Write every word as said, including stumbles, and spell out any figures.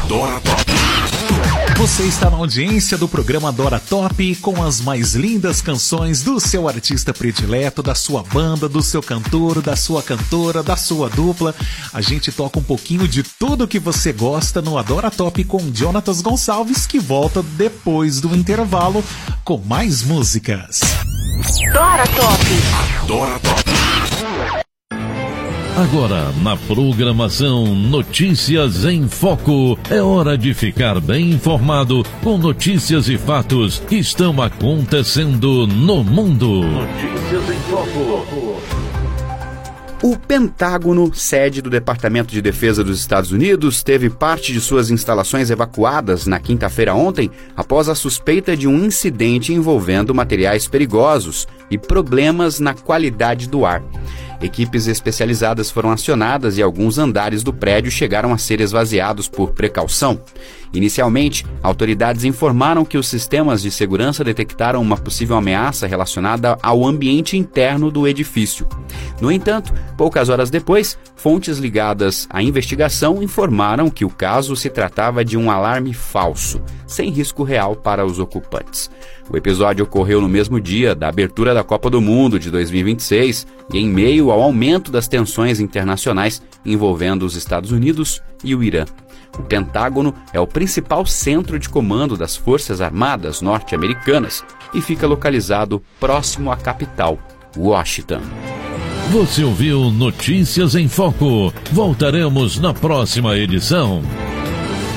Adora Top. Você está na audiência do programa Adora Top com as mais lindas canções do seu artista predileto, da sua banda, do seu cantor, da sua cantora, da sua dupla. A gente toca um pouquinho de tudo que você gosta no Adora Top com Jonatas Gonçalves, que volta depois do intervalo com mais músicas. Adora Top. Adora Top. Agora, na programação Notícias em Foco, é hora de ficar bem informado com notícias e fatos que estão acontecendo no mundo. Notícias em Foco. O Pentágono, sede do Departamento de Defesa dos Estados Unidos, teve parte de suas instalações evacuadas na quinta-feira ontem após a suspeita de um incidente envolvendo materiais perigosos e problemas na qualidade do ar. Equipes especializadas foram acionadas e alguns andares do prédio chegaram a ser esvaziados por precaução. Inicialmente, autoridades informaram que os sistemas de segurança detectaram uma possível ameaça relacionada ao ambiente interno do edifício. No entanto, poucas horas depois, fontes ligadas à investigação informaram que o caso se tratava de um alarme falso, sem risco real para os ocupantes. O episódio ocorreu no mesmo dia da abertura da Copa do Mundo de dois mil e vinte e seis e em meio ao aumento das tensões internacionais envolvendo os Estados Unidos e o Irã. O Pentágono é o principal centro de comando das Forças Armadas norte-americanas e fica localizado próximo à capital, Washington. Você ouviu Notícias em Foco. Voltaremos na próxima edição.